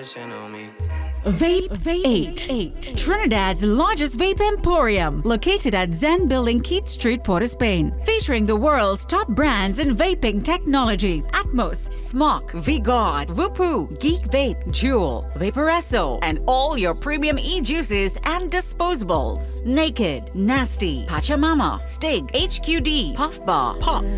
pushing on me. Vape 8. Trinidad's largest vape emporium, located at Zen Building, Keith Street, Port of Spain. Featuring the world's top brands in vaping technology: Atmos, Smok, V-God, Whoopoo, Geek Vape, Juul, Vaporesso, and all your premium e-juices and disposables. Naked, Nasty, Pachamama, Stig, HQD, Puff Bar, Pop,